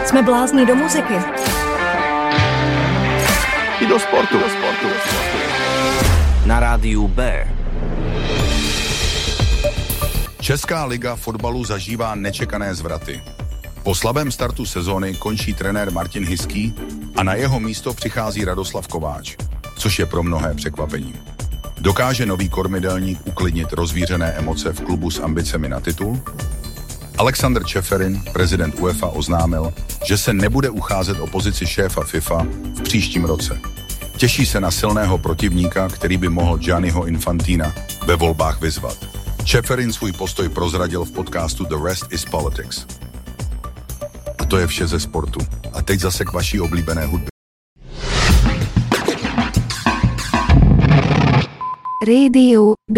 Jsme blázni do muziky. I do sportu. Na rádiu B. Česká liga fotbalu zažívá nečekané zvraty. Po slabém startu sezóny končí trenér Martin Hiský a na jeho místo přichází Radoslav Kováč, což je pro mnohé překvapení. Dokáže nový kormidelník uklidnit rozvířené emoce v klubu s ambicemi na titul? Alexander Čeferin, prezident UEFA, oznámil, že se nebude ucházet o pozici šéfa FIFA v příštím roce. Těší se na silného protivníka, který by mohl Gianniho Infantina ve volbách vyzvat. Čeferin svůj postoj prozradil v podcastu The Rest is Politics. A to je vše ze sportu. A teď zase k vaší oblíbené hudbě. Radio B.